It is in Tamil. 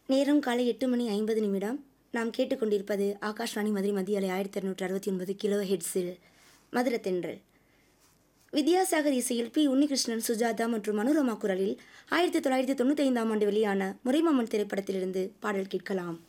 நேரம் காலை 8:50. நாம் கேட்டுக்கொண்டிருப்பது ஆகாஷ்வாணி மதுரை மத்திய அலை 1269 கிலோ ஹெட்ஸில் மதுரத்தென்றல். வித்யாசாகர் இசையில் பி. உன்னிகிருஷ்ணன், சுஜாதா மற்றும் மனோரமா குரலில் 1995 வெளியான முறைமாமன் திரைப்படத்திலிருந்து பாடல் கேட்கலாம்.